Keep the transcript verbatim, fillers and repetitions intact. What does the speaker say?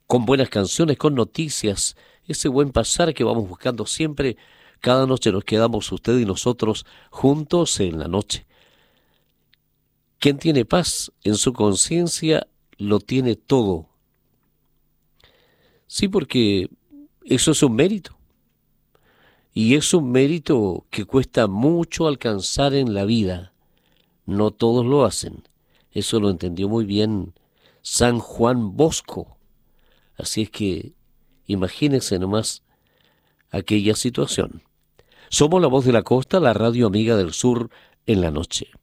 con buenas canciones, con noticias, ese buen pasar que vamos buscando siempre. Cada noche nos quedamos usted y nosotros juntos en la noche. Quien tiene paz en su conciencia lo tiene todo. Sí, porque eso es un mérito. Y es un mérito que cuesta mucho alcanzar en la vida. No todos lo hacen. Eso lo entendió muy bien San Juan Bosco. Así es que imagínense nomás aquella situación. Somos la voz de la costa, la radio amiga del sur en la noche.